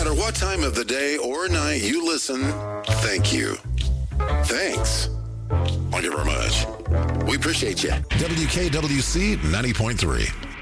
matter what time of the day or night you listen, thank you. Thanks. Thank you very much. We appreciate you. WKWC 90.3.